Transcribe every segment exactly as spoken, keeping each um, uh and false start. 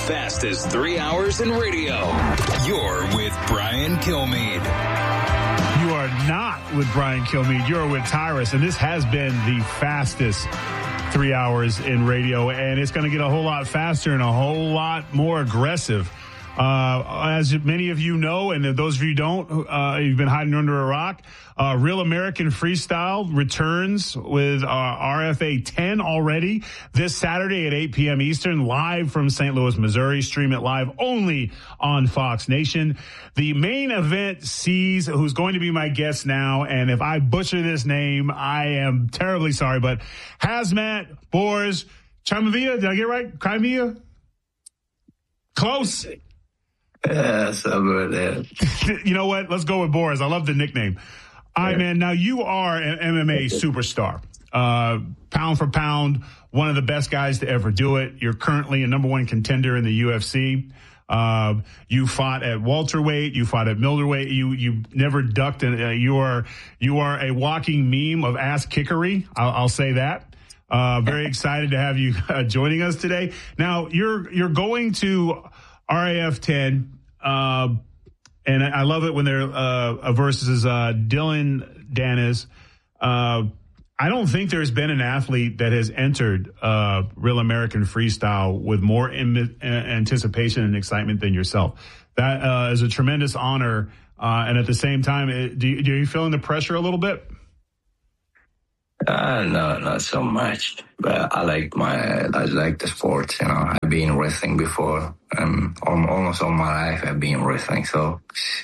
fastest three hours in radio. You're with Brian Kilmeade. You are not with Brian Kilmeade. You're with Tyrus, and this has been the fastest three hours in radio, and it's going to get a whole lot faster and a whole lot more aggressive. Uh, as many of you know, and those of you who don't, uh, you've been hiding under a rock, uh, Real American Freestyle returns with uh, R F A ten already this Saturday at eight p.m. Eastern, live from Saint Louis, Missouri. Stream it live only on Fox Nation. The main event sees who's going to be my guest now, and if I butcher this name, I am terribly sorry, but Hazmat Boris Chimavia, did I get it right? Crimea? Close. Yeah, something like that. You know what? Let's go with Boris. I love the nickname. All right, man. Now, you are an M M A superstar. Uh, pound for pound, one of the best guys to ever do it. You're currently a number one contender in the U F C. Uh, you fought at welterweight. You fought at middleweight. You you never ducked. And uh, you are you are a walking meme of ass kickery. I'll, I'll say that. Uh, very excited to have you uh, joining us today. Now, you're you're going to R A F ten. Uh, and I love it when they're uh, versus uh, Dylan Danis. Uh, I don't think there's been an athlete that has entered uh, Real American Freestyle with more Im- anticipation and excitement than yourself. That uh, is a tremendous honor. Uh, and at the same time, it, do, you, do you feeling the pressure a little bit? Uh, no, not so much. But I like my, I like the sport. You know, I've been wrestling before. Um, almost all my life I've been wrestling, so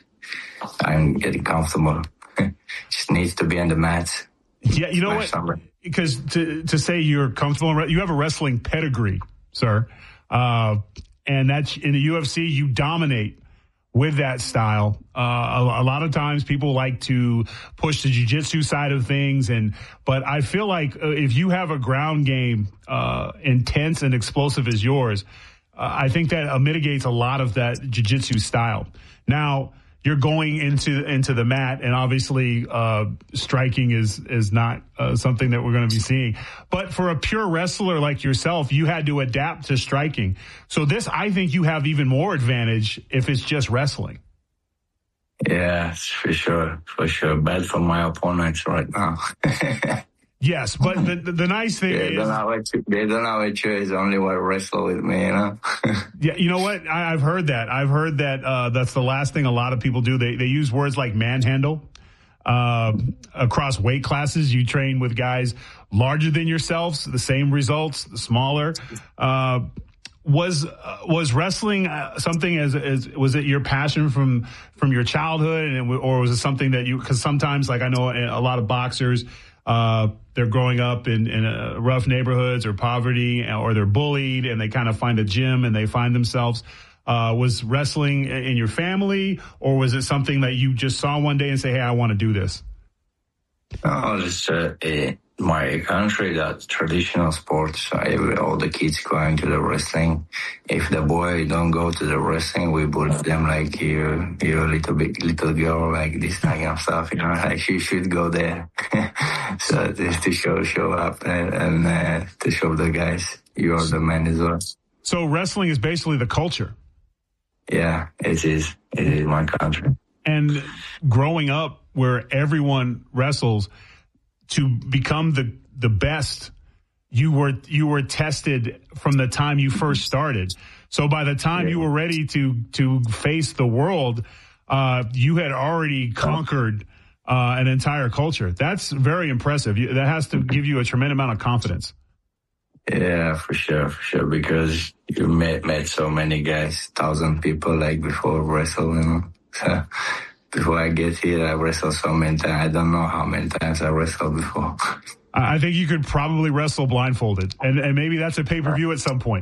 I'm getting comfortable. Just needs to be on the mat. Yeah, you know what? Summer. Because to to say you're comfortable, you have a wrestling pedigree, sir, uh, and that's in the U F C. You dominate with that style. Uh, a, a lot of times people like to push the jiu-jitsu side of things. And, but I feel like uh, if you have a ground game, uh, intense and explosive as yours, uh, I think that uh, mitigates a lot of that jiu-jitsu style. Now you're going into, into the mat, and obviously, uh, striking is, is not uh, something that we're going to be seeing. But for a pure wrestler like yourself, you had to adapt to striking. So this, I think you have even more advantage if it's just wrestling. Yeah, for sure. For sure. Bad for my opponents right now. Yes, but the, the, the nice thing they is... Don't have a, they don't have a choice, only want to wrestle with me, you know? Yeah, you know what? I, I've heard that. I've heard that uh, that's the last thing a lot of people do. They they use words like manhandle. Uh, across weight classes, you train with guys larger than yourselves, the same results, smaller. Uh, was uh, was wrestling uh, something as, as was it your passion from from your childhood, and or was it something that you? Because sometimes, like I know a lot of boxers, uh, they're growing up in, in uh, rough neighborhoods or poverty, or they're bullied, and they kind of find a gym and they find themselves. Uh, was wrestling in your family, or was it something that you just saw one day and say, hey, I want to do this? No, it's uh, in my country, that traditional sports, every, all the kids going to the wrestling. If the boy don't go to the wrestling, we bully them like you, you're a little bit, little girl, like this kind of stuff, you know, like you should go there. So to, to show, show up and, and uh, to show the guys you're the man as well. So wrestling is basically the culture. Yeah, it is. It is my country. And growing up where everyone wrestles, to become the the best, you were you were tested from the time you first started. So by the time yeah. you were ready to to face the world, uh, you had already conquered uh, an entire culture. That's very impressive. You, that has to give you a tremendous amount of confidence. Yeah, for sure, for sure. Because you met met so many guys, thousand people like before wrestle, you know. So before I get here, I wrestled so many times. I don't know how many times I wrestled before. I think you could probably wrestle blindfolded, and and maybe that's a pay per view at some point.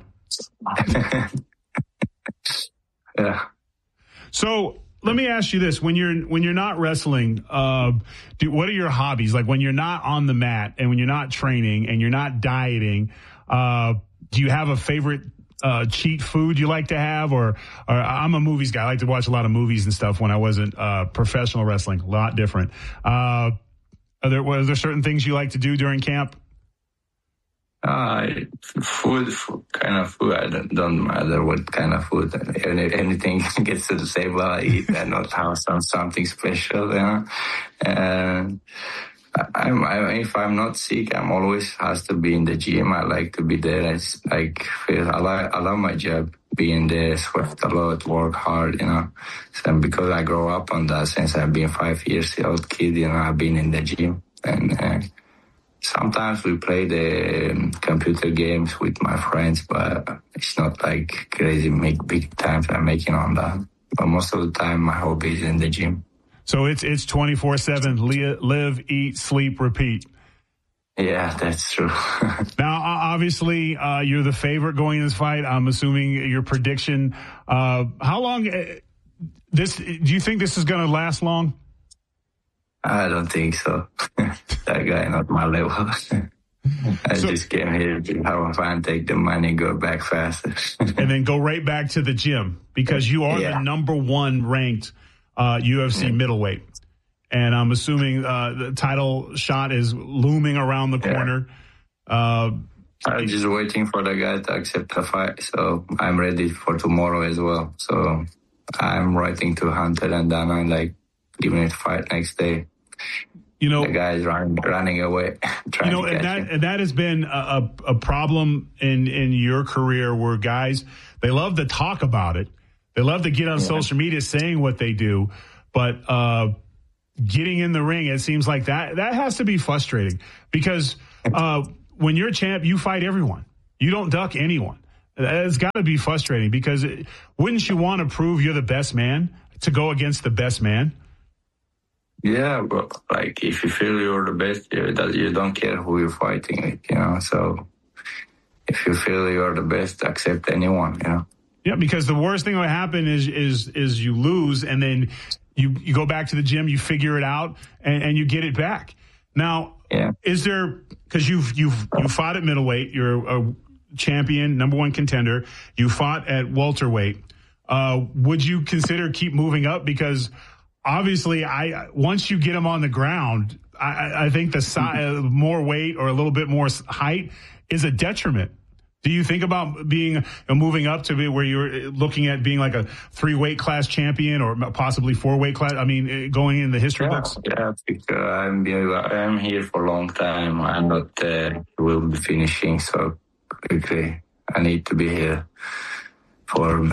Yeah. So let me ask you this: when you're when you're not wrestling, uh, do, what are your hobbies? Like when you're not on the mat and when you're not training and you're not dieting, uh, do you have a favorite uh, cheat food you like to have? Or, or I'm a movies guy. I like to watch a lot of movies and stuff when I wasn't uh, professional wrestling. A lot different. Uh, are there was there certain things you like to do during camp? Uh, food, food, kind of food. I don't, don't matter what kind of food. Any, anything gets to the table, I eat. I not have some something special, you know. And I'm, I, if I'm not sick, I'm always has to be in the gym. I like to be there. It's like feel, I like I love my job. Being there, sweat a lot, work hard, you know. So because I grew up on that since I've been five years old kid, you know, I've been in the gym and. Uh, Sometimes we play the um, computer games with my friends, but it's not like crazy make big times I'm making on that. But most of the time, my hobby is in the gym. So it's it's twenty-four seven, live, eat, sleep, repeat. Yeah, that's true. Now, obviously, uh, you're the favorite going in this fight. I'm assuming your prediction. Uh, how long? Uh, this? Do you think this is going to last long? I don't think so. That guy not my level. I so, just came here to have fun, take the money, go back faster. And then go right back to the gym because you are yeah. the number one ranked uh, U F C yeah. middleweight. And I'm assuming uh, the title shot is looming around the corner. Yeah. Uh, I'm just waiting for the guy to accept the fight. So I'm ready for tomorrow as well. So I'm writing to Hunter and Dana, like, giving it a fight next day. You know, the guy's running, running away. You know, and that, and that has been a, a problem in, in your career where guys, they love to talk about it. They love to get on yeah. social media saying what they do. But uh, getting in the ring, it seems like that, that has to be frustrating because uh, when you're a champ, you fight everyone. You don't duck anyone. It's got to be frustrating because it, wouldn't you want to prove you're the best man to go against the best man? Yeah, but like if you feel you're the best, you, that you don't care who you're fighting with, you know. So if you feel you're the best, accept anyone, you know. Yeah, because the worst thing that would happen is is is you lose and then you, you go back to the gym, you figure it out, and, and you get it back. Now, yeah. is there because you've you've you fought at middleweight, you're a champion, number one contender. You fought at welterweight. Uh, would you consider keep moving up because? Obviously, I once you get them on the ground, I, I think the size, more weight or a little bit more height is a detriment. Do you think about being uh, moving up to be where you're looking at being like a three weight class champion or possibly four weight class? I mean, going in the history yeah, books. Yeah, because I'm I'm here for a long time. I'm not uh, will be finishing so quickly. I need to be here for.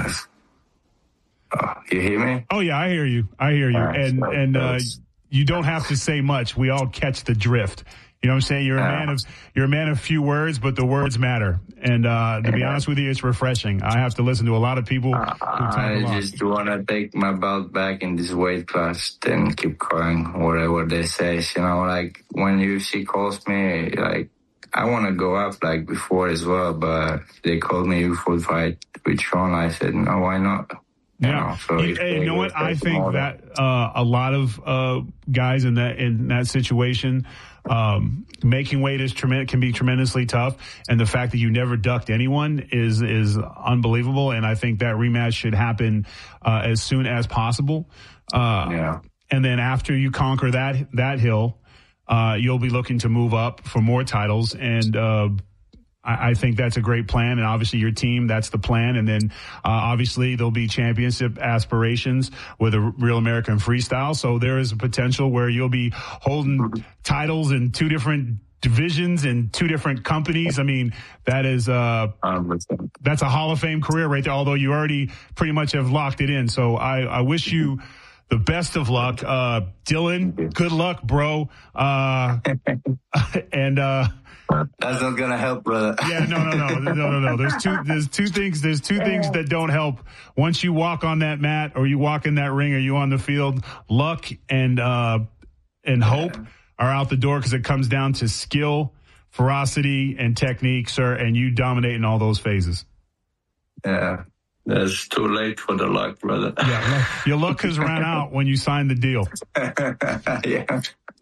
Uh, you hear me? Oh yeah, I hear you. I hear you. Right, and so and uh, you don't have to say much. We all catch the drift. You know what I'm saying? You're a man of you're a man of few words, but the words matter. And uh, to be honest with you, it's refreshing. I have to listen to a lot of people. Uh, who talk I a lot. just want to take my belt back in this weight class, then keep going whatever they say. You know, like when U F C calls me, like I want to go up like before as well, but they called me for fight with Sean. I said, no, why not? Yeah, you know, so you, you know what? I think that uh, a lot of uh, guys in that in that situation, um, making weight is trem- can be tremendously tough, and the fact that you never ducked anyone is is unbelievable. And I think that rematch should happen uh, as soon as possible. Uh, yeah, and then after you conquer that that hill, uh, you'll be looking to move up for more titles and. Uh, I think that's a great plan, and obviously your team, that's the plan. And then uh, obviously there'll be championship aspirations with a Real American Freestyle. So there is a potential where you'll be holding titles in two different divisions and two different companies. I mean, that is uh, that's a Hall of Fame career right there, although you already pretty much have locked it in. So I, I wish you the best of luck. Uh, Dylan, good luck, bro. Uh, and uh that's not gonna help, brother. Yeah, no, no, no, no, no, no. There's two, there's two things. There's two things that don't help. Once you walk on that mat, or you walk in that ring, or you on the field, luck and uh, and hope are out the door because it comes down to skill, ferocity, and technique, sir. And you dominate in all those phases. Yeah, it's too late for the luck, brother. Yeah, your luck has run out when you signed the deal. Yeah.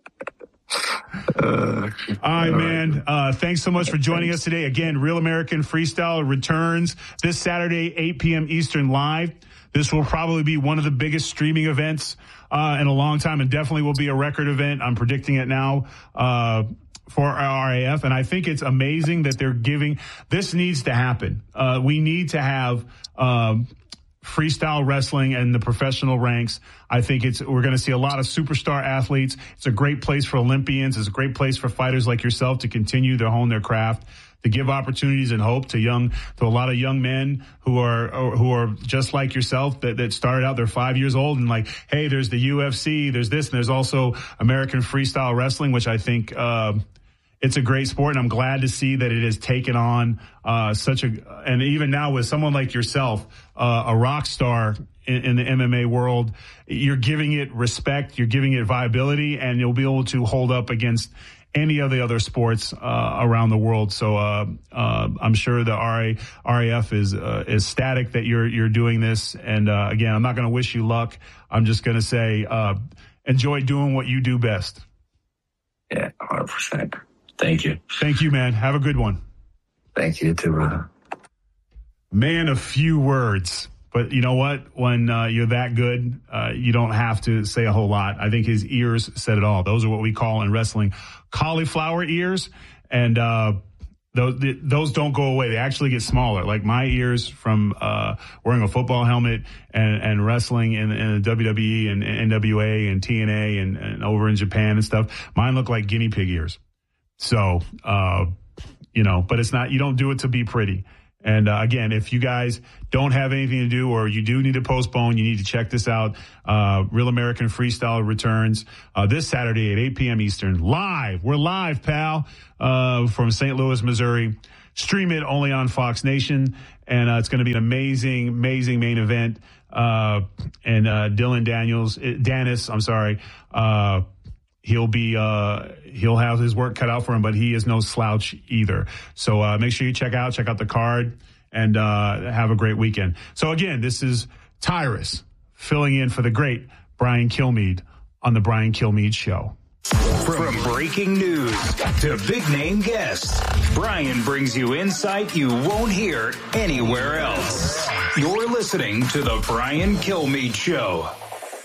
Uh, all right, man. Uh, thanks so much for joining us today. Again, Real American Freestyle returns this Saturday, eight p.m. Eastern live. This will probably be one of the biggest streaming events uh, in a long time, and definitely will be a record event. I'm predicting it now uh, for R A F, and I think it's amazing that they're giving. This needs to happen. Uh, we need to have um, freestyle wrestling and the professional ranks. I think it's we're going to see a lot of superstar athletes. It's a great place for Olympians. It's a great place for fighters like yourself to continue to hone their craft, to give opportunities and hope to young, to a lot of young men who are, who are just like yourself that, that started out, they're five years old and like, hey, there's the U F C, there's this, and there's also American freestyle wrestling, which I think, uh, it's a great sport, and I'm glad to see that it has taken on, uh, such a, and even now with someone like yourself, uh, a rock star in, in the M M A world, you're giving it respect, you're giving it viability, and you'll be able to hold up against any of the other sports uh, around the world. So uh, uh, I'm sure the R A, R A F is uh, is ecstatic that you're you're doing this. And uh, again, I'm not going to wish you luck. I'm just going to say uh, enjoy doing what you do best. Yeah, one hundred percent. Thank you. Thank you, man. Have a good one. Thank you too, brother. Man, a few words. But you know what? When uh, you're that good, uh, you don't have to say a whole lot. I think his ears said it all. Those are what we call in wrestling cauliflower ears. And uh, those, those don't go away. They actually get smaller. Like my ears from uh, wearing a football helmet and, and wrestling in, in the W W E and N W A and T N A and, and over in Japan and stuff, mine look like guinea pig ears. So, uh, you know, but it's not, you don't do it to be pretty. And uh, again, if you guys don't have anything to do or you do need to postpone, you need to check this out. Uh, Real American Freestyle returns uh, this Saturday at eight p.m. Eastern. Live. We're live, pal, uh, from Saint Louis, Missouri. Stream it only on Fox Nation. And uh, it's going to be an amazing, amazing main event. Uh, and uh, Dylan Daniels, Dennis, I'm sorry, uh, He'll be, uh, he'll have his work cut out for him, but he is no slouch either. So, uh, make sure you check out, check out the card and, uh, have a great weekend. So again, this is Tyrus filling in for the great Brian Kilmeade on the Brian Kilmeade Show. From breaking news to big name guests, Brian brings you insight you won't hear anywhere else. You're listening to the Brian Kilmeade Show.